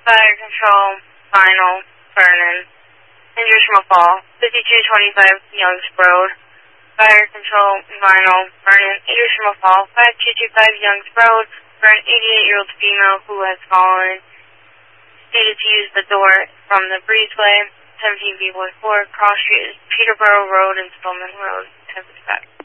Fire control, vinyl, Vernon. Injuries from a fall, 5225 Youngs Road. Fire control, vinyl, Vernon. Injuries from a fall, 5225 Youngs Road. For an 88-year-old female who has fallen. Needed to use the door from the breezeway, 17B14, Cross Street, Peterborough Road, and Spillman Road. Have respect.